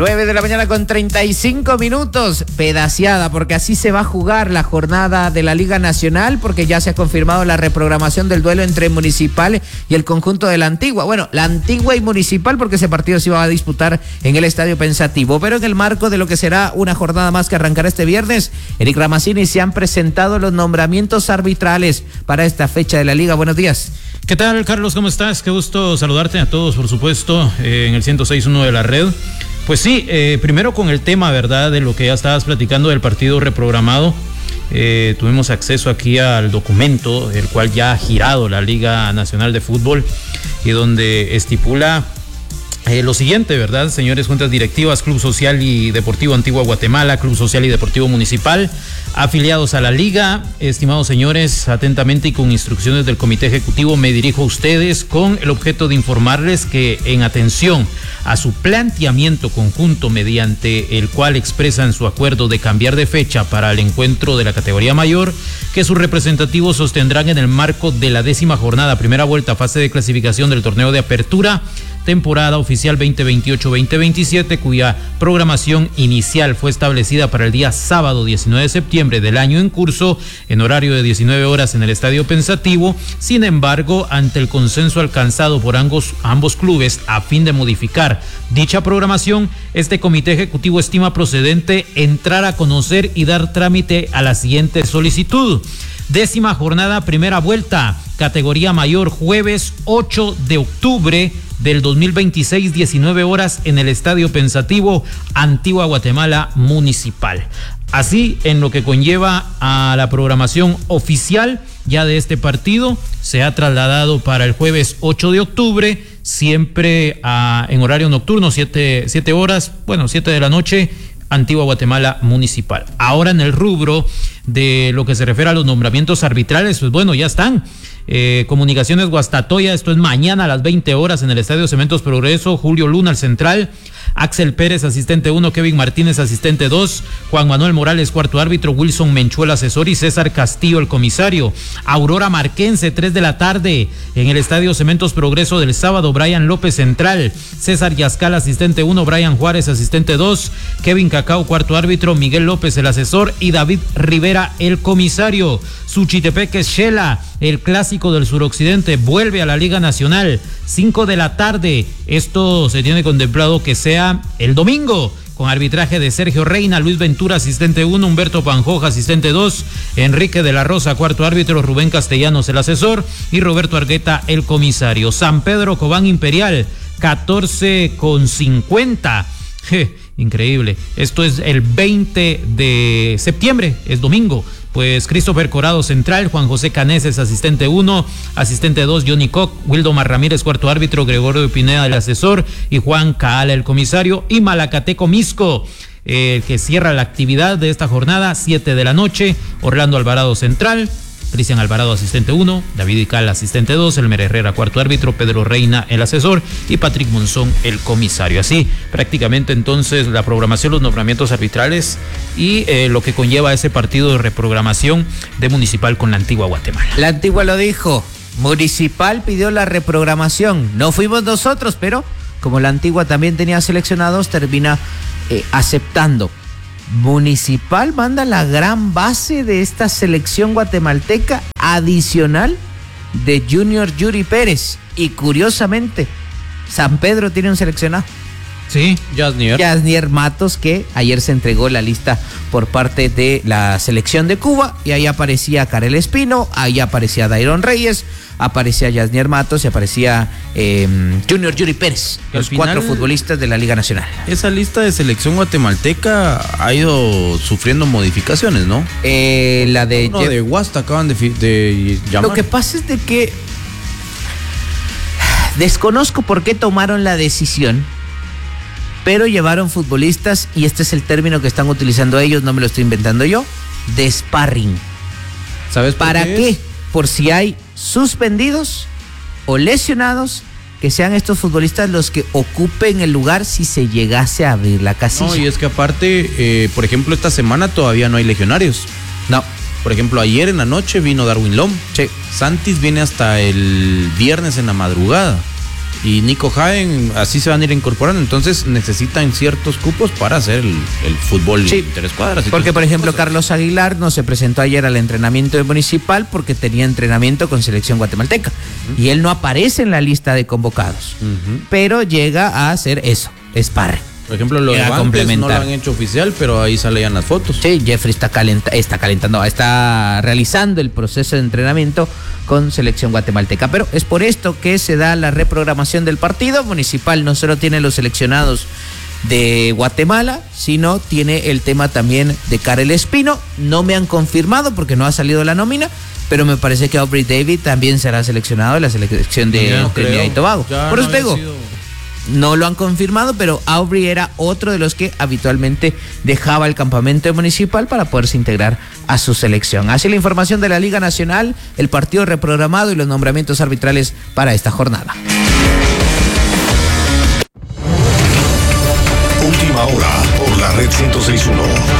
9 de la mañana con 35 minutos, pedaciada, porque así se va a jugar la jornada de la Liga Nacional, porque ya se ha confirmado la reprogramación del duelo entre Municipal y el conjunto de la Antigua. Bueno, la Antigua y Municipal, porque ese partido se iba a disputar en el Estadio Pensativo, pero en el marco de lo que será una jornada más que arrancará este viernes, Eric Ramazzini, se han presentado los nombramientos arbitrales para esta fecha de la Liga. Buenos días. ¿Qué tal, Carlos? ¿Cómo estás? Qué gusto saludarte a todos, por supuesto, en el 106.1 de la red. Pues sí, primero con el tema, ¿verdad?, de lo que ya estabas platicando del partido reprogramado. Tuvimos acceso aquí al documento, el cual ya ha girado la Liga Nacional de Fútbol y donde estipula lo siguiente, ¿verdad? Señores juntas directivas, Club Social y Deportivo Antigua Guatemala, Club Social y Deportivo Municipal, afiliados a la Liga, estimados señores, atentamente y con instrucciones del Comité Ejecutivo me dirijo a ustedes con el objeto de informarles que en atención a su planteamiento conjunto mediante el cual expresan su acuerdo de cambiar de fecha para el encuentro de la categoría mayor, que sus representativos sostendrán en el marco de la 10ª jornada, primera vuelta, fase de clasificación del torneo de apertura, temporada oficial 2028-2027, cuya programación inicial fue establecida para el día sábado 19 de septiembre del año en curso, en horario de 19 horas en el Estadio Pensativo. Sin embargo, ante el consenso alcanzado por ambos clubes a fin de modificar dicha programación, este comité ejecutivo estima procedente entrar a conocer y dar trámite a la siguiente solicitud. 10ª jornada, primera vuelta, categoría mayor, jueves 8 de octubre del 2026, 19 horas en el Estadio Pensativo, Antigua Guatemala Municipal. Así, en lo que conlleva a la programación oficial ya de este partido, se ha trasladado para el jueves 8 de octubre, siempre en horario nocturno, 7 horas, 7 de la noche, Antigua Guatemala Municipal. Ahora en el rubro de lo que se refiere a los nombramientos arbitrales, pues bueno, ya están. Comunicaciones Guastatoya, esto es mañana a las 20 horas en el Estadio Cementos Progreso, Julio Luna al central, Axel Pérez, asistente 1, Kevin Martínez, asistente 2, Juan Manuel Morales, cuarto árbitro, Wilson Menchuel, asesor, y César Castillo, el comisario. Aurora Marquense, 3 de la tarde, en el Estadio Cementos Progreso del sábado, Brian López, central, César Yascal, asistente 1, Brian Juárez, asistente 2, Kevin Cacao, cuarto árbitro, Miguel López, el asesor, y David Rivera, el comisario. Suchitepeques Shela, el clásico del suroccidente, vuelve a la Liga Nacional, 5 de la tarde. Esto se tiene contemplado que sea el domingo, con arbitraje de Sergio Reina, Luis Ventura, asistente 1, Humberto Panjoja, asistente 2, Enrique de la Rosa, cuarto árbitro, Rubén Castellanos, el asesor, y Roberto Argueta, el comisario. San Pedro Cobán Imperial, 14:50. Increíble. Esto es el 20 de septiembre, es domingo. Pues Christopher Corado, central, Juan José Caneses, asistente 1, asistente 2, Johnny Koch, Wildomar Ramírez, cuarto árbitro, Gregorio Pineda, el asesor, y Juan Caala, el comisario, y Malacateco Misco, que cierra la actividad de esta jornada, 7 de la noche, Orlando Alvarado, central, Cristian Alvarado, asistente 1, David Ical, asistente 2, Elmer Herrera, cuarto árbitro, Pedro Reina, el asesor, y Patrick Monzón, el comisario. Así, prácticamente entonces la programación, los nombramientos arbitrales y lo que conlleva ese partido de reprogramación de Municipal con la Antigua Guatemala. La Antigua lo dijo, Municipal pidió la reprogramación, no fuimos nosotros, pero como la Antigua también tenía seleccionados, termina aceptando. Municipal manda la gran base de esta selección guatemalteca adicional de Junior Yuri Pérez, y curiosamente San Pedro tiene un seleccionado. Sí, Yasnier Matos, que ayer se entregó la lista por parte de la selección de Cuba, y ahí aparecía Karel Espino, ahí aparecía Dairon Reyes, aparecía Yasnier Matos y aparecía Junior Yuri Pérez, los 4 futbolistas de la Liga Nacional. Esa lista de selección guatemalteca ha ido sufriendo modificaciones, ¿no? La de de Guasta acaban de llamar. Lo que pasa es de que desconozco por qué tomaron la decisión, pero llevaron futbolistas, y este es el término que están utilizando ellos, no me lo estoy inventando yo, de sparring. ¿Sabes para qué? Por si hay suspendidos o lesionados, que sean estos futbolistas los que ocupen el lugar si se llegase a abrir la casilla. No, y es que aparte, por ejemplo, esta semana todavía no hay legionarios. No. Por ejemplo, ayer en la noche vino Darwin Lom. Sí. Santis viene hasta el viernes en la madrugada. y Nico Jaén, así se van a ir incorporando. Entonces necesitan ciertos cupos para hacer el fútbol Sí, tres cuadras. Porque, por ejemplo, Carlos Aguilar no se presentó ayer al entrenamiento de Municipal porque tenía entrenamiento con selección guatemalteca. Y él no aparece en la lista de convocados. Pero llega a hacer eso, sparring. Por ejemplo, lo de Banques no lo han hecho oficial, pero ahí salían las fotos. Sí, Jeffrey está realizando el proceso de entrenamiento con selección guatemalteca. Pero es por esto que se da la reprogramación del partido. Municipal no solo tiene los seleccionados de Guatemala, sino tiene el tema también de Karel Espino. No me han confirmado porque no ha salido la nómina, pero me parece que Aubrey David también será seleccionado de la selección de Trinidad y Tobago. Por eso te digo, no lo han confirmado, pero Aubrey era otro de los que habitualmente dejaba el campamento municipal para poderse integrar a su selección. Así la información de la Liga Nacional, el partido reprogramado y los nombramientos arbitrales para esta jornada. Última hora por la Red 106.1.